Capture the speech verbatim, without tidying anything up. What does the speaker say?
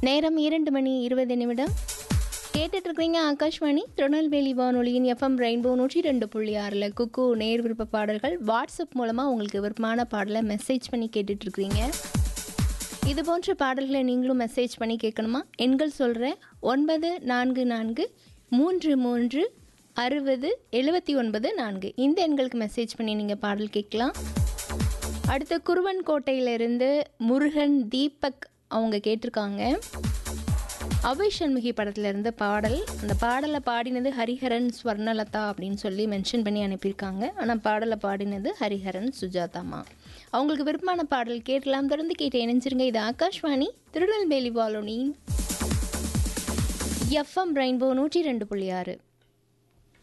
நேரம் இரண்டு மணி இருபது நிமிடம் கேட்டுட்டு இருக்கிறீங்க. ஆகாஷ்வாணி திருநெல்வேலி வானொலியின் எஃப்எம் ரெயின்போ நூற்றி ரெண்டு புள்ளி ஆறில் குக்கு நேர் விருப்ப பாடல்கள் வாட்ஸ்அப் மூலமாக உங்களுக்கு விருப்பமான பாடலை மெசேஜ் பண்ணி கேட்டுட்டு இருக்கிறீங்க. இது போன்ற பாடல்களை நீங்களும் மெசேஜ் பண்ணி கேட்கணுமா? எண்கள் சொல்கிறேன்: ஒன்பது நான்கு நான்கு மூன்று மூன்று அறுபது எழுபத்தி ஒன்பது நான்கு. இந்த எண்களுக்கு மெசேஜ் பண்ணி நீங்கள் பாடல் கேட்கலாம். அடுத்த குருவன் கோட்டையிலிருந்து முருகன் தீபக் அவங்க கேட்டிருக்காங்க. அவை சண்முகி படத்தில் இருந்த பாடல். அந்த பாடலை பாடினது ஹரிஹரன் ஸ்வர்ணலதா அப்படின்னு சொல்லி மென்ஷன் பண்ணி அனுப்பியிருக்காங்க. ஆனால் பாடலை பாடினது ஹரிஹரன் சுஜாதாமா. அவங்களுக்கு விருப்பமான பாடல் கேட்கலாம். தொடர்ந்து கேட்டு இணைஞ்சிருங்க. இது ஆகாஷ்வாணி திருநெல்வேலி வானொலியின் எஃப்எம் ரெயின்போ நூற்றி ரெண்டு புள்ளி ஆறு.